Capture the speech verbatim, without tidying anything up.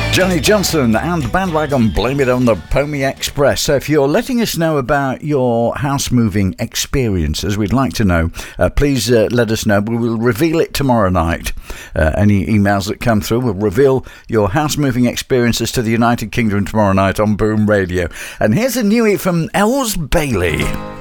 Johnny Johnson and Bandwagon, Blame It on the Pony Express. So if you're letting us know about your house moving experiences, we'd like to know. Uh, please uh, let us know. We will reveal it tomorrow night. Uh, any emails that come through, we'll reveal your house moving experiences to the United Kingdom tomorrow night on Boom Radio. And here's a newie from Els Bailey.